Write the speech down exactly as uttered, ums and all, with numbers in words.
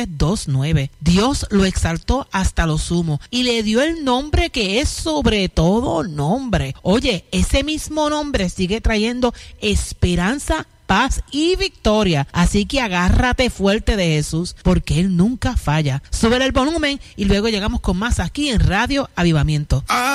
Eclesiastés dos nueve. Dios lo exaltó hasta lo sumo y le dio el nombre que es sobre todo nombre. Oye, ese mismo nombre sigue trayendo esperanza, paz y victoria. Así que agárrate fuerte de Jesús, porque Él nunca falla. Sube el volumen y luego llegamos con más aquí en Radio Avivamiento.